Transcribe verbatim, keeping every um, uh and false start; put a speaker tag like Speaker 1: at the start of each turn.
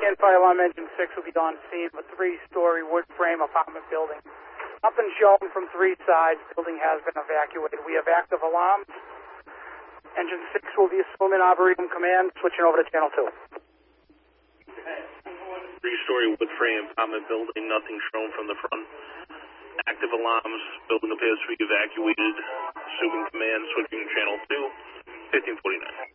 Speaker 1: in fire alarm engine six will be on scene of a three-story wood frame apartment building. Nothing shown from three sides. Building has been evacuated. We have active alarms. Engine six will be assuming Arboretum command, switching over to channel two.
Speaker 2: Three-story wood frame apartment building, nothing shown from the front. Active alarms, building appears to be evacuated. Assuming command, switching channel two, fifteen forty-nine.